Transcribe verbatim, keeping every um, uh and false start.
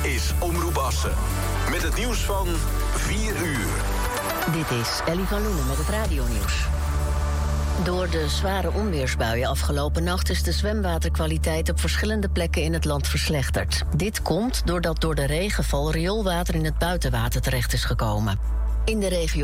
is Omroep Assen. Met het nieuws van vier uur. Dit is Ellie van Loenen met het radionieuws. Door de zware onweersbuien afgelopen nacht is de zwemwaterkwaliteit op verschillende plekken in het land verslechterd. Dit komt doordat door de regenval rioolwater in het buitenwater terecht is gekomen. In de regio